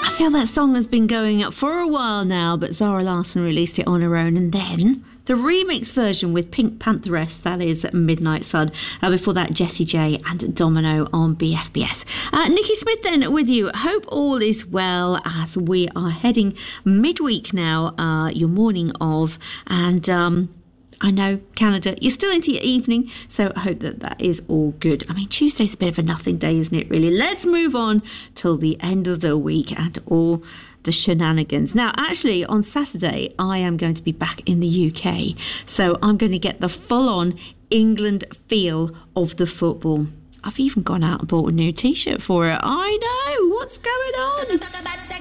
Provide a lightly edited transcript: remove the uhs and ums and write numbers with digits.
I feel that song has been going for a while now, but Zara Larsson released it on her own, and then the remix version with Pink Pantheress, that is Midnight Sun. Before that, Jessie J and Domino on BFBS. Nikki Smith then with you. Hope all is well as we are heading midweek now, your morning of, and I know, Canada, you're still into your evening, so I hope that that is all good. I mean, Tuesday's a bit of a nothing day, isn't it, really? Let's move on till the end of the week and all the shenanigans. Now, actually, on Saturday, I am going to be back in the UK, so I'm going to get the full-on England feel of the football. I've even gone out and bought a new T-shirt for it. I know, what's going on?